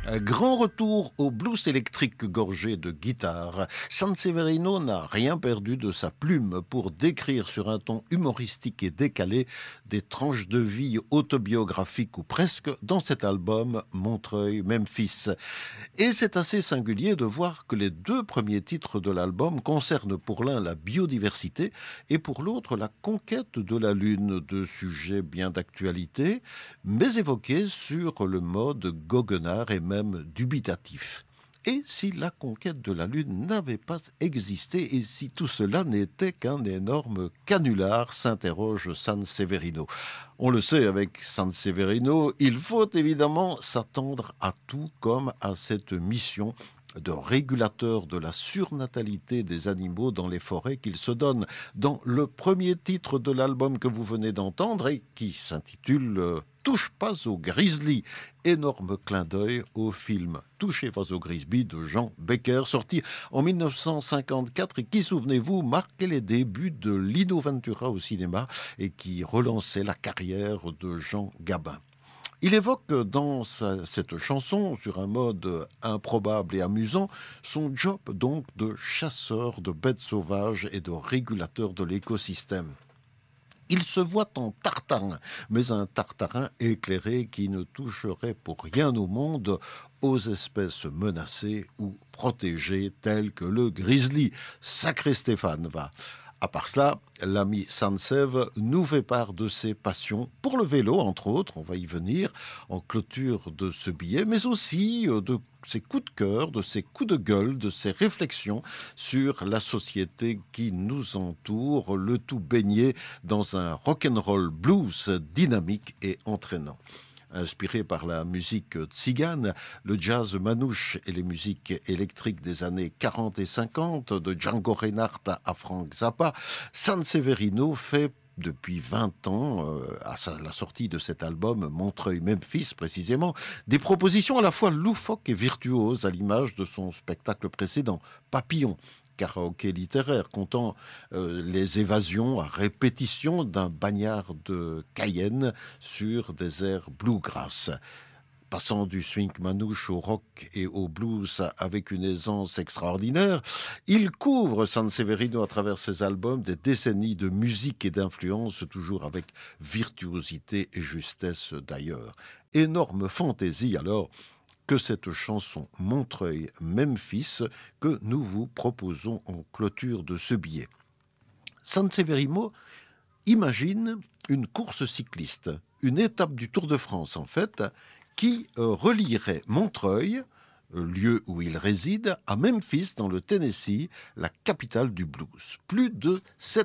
Un grand retour au blues électrique gorgé de guitare. Sanseverino n'a rien perdu de sa plume pour décrire sur un ton humoristique et décalé des tranches de vie autobiographiques ou presque dans cet album Montreuil-Memphis. Et c'est assez singulier de voir que les deux premiers titres de l'album concernent pour l'un la biodiversité et pour l'autre la conquête de la Lune, deux sujets bien d'actualité, mais évoqués sur le mode goguenard et même dubitatif. Et si la conquête de la Lune n'avait pas existé et si tout cela n'était qu'un énorme canular, s'interroge Sanseverino. On le sait, avec Sanseverino, il faut évidemment s'attendre à tout comme à cette mission de régulateur de la surnatalité des animaux dans les forêts qu'il se donne dans le premier titre de l'album que vous venez d'entendre et qui s'intitule Touche pas au grizzly. Énorme clin d'œil au film Touchez pas au grizzly de Jean Becker, sorti en 1954 et qui, souvenez-vous, marquait les débuts de Lino Ventura au cinéma et qui relançait la carrière de Jean Gabin. Il évoque dans cette chanson, sur un mode improbable et amusant, son job donc de chasseur de bêtes sauvages et de régulateur de l'écosystème. Il se voit en tartarin, mais un tartarin éclairé qui ne toucherait pour rien au monde aux espèces menacées ou protégées telles que le grizzly. Sacré Stéphane, va. À part cela, l'ami Sansev nous fait part de ses passions pour le vélo, entre autres, on va y venir en clôture de ce billet, mais aussi de ses coups de cœur, de ses coups de gueule, de ses réflexions sur la société qui nous entoure, le tout baigné dans un rock'n'roll blues dynamique et entraînant. Inspiré par la musique tzigane, le jazz manouche et les musiques électriques des années 40 et 50, de Django Reinhardt à Frank Zappa, Sanseverino fait depuis 20 ans, à la sortie de cet album Montreuil-Memphis précisément, des propositions à la fois loufoques et virtuoses à l'image de son spectacle précédent, Papillon. Karaoké littéraire, comptant les évasions à répétition d'un bagnard de Cayenne sur des airs bluegrass. Passant du swing manouche au rock et au blues avec une aisance extraordinaire, il couvre Sanseverino à travers ses albums des décennies de musique et d'influence, toujours avec virtuosité et justesse d'ailleurs. Énorme fantaisie alors que cette chanson Montreuil-Memphis que nous vous proposons en clôture de ce billet. Sanseverino imagine une course cycliste, une étape du Tour de France en fait, qui relierait Montreuil, lieu où il réside, à Memphis dans le Tennessee, la capitale du blues. Plus de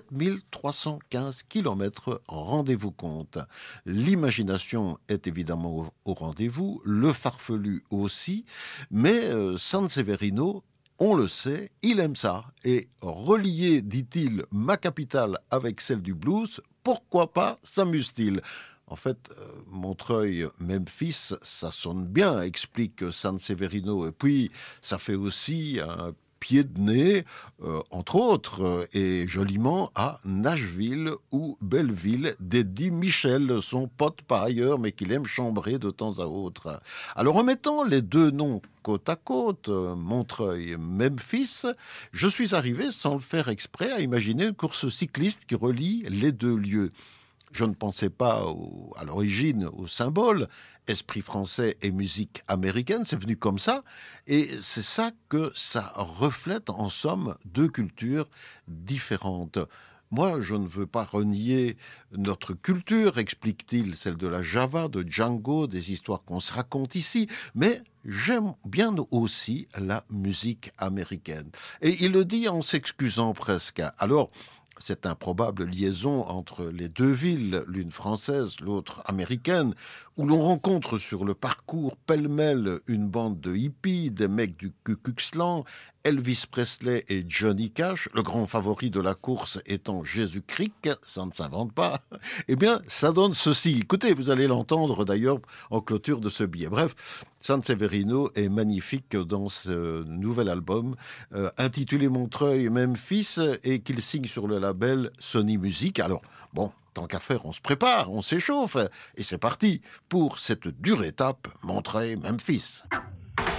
7315 kilomètres, rendez-vous compte. L'imagination est évidemment au rendez-vous, le farfelu aussi, mais Sanseverino, on le sait, il aime ça. Et relier, dit-il, ma capitale avec celle du blues, pourquoi pas s'amuse-t-il ? En fait, Montreuil-Memphis, ça sonne bien, explique Sanseverino. Et puis, ça fait aussi un pied de nez, entre autres, et joliment à Nashville ou Belleville, d'Eddie Michel, son pote par ailleurs, mais qu'il aime chambrer de temps à autre. Alors, en mettant les deux noms côte à côte, Montreuil-Memphis, je suis arrivé, sans le faire exprès, à imaginer une course cycliste qui relie les deux lieux. Je ne pensais pas à l'origine au symbole, esprit français et musique américaine, c'est venu comme ça, et c'est ça que ça reflète en somme deux cultures différentes. Moi, je ne veux pas renier notre culture, explique-t-il, celle de la Java, de Django, des histoires qu'on se raconte ici, mais j'aime bien aussi la musique américaine. Et il le dit en s'excusant presque. Alors, cette improbable liaison entre les deux villes, l'une française, l'autre américaine, où l'on rencontre sur le parcours pêle-mêle une bande de hippies, des mecs du Ku Klux Klan, Elvis Presley et Johnny Cash, le grand favori de la course étant Jésus-Christ, ça ne s'invente pas, eh bien, ça donne ceci. Écoutez, vous allez l'entendre d'ailleurs en clôture de ce billet. Bref, Sanseverino est magnifique dans ce nouvel album intitulé Montreuil-Memphis et qu'il signe sur le label Sony Music. Alors, bon, tant qu'à faire, on se prépare, on s'échauffe et c'est parti pour cette dure étape Montreuil-Memphis.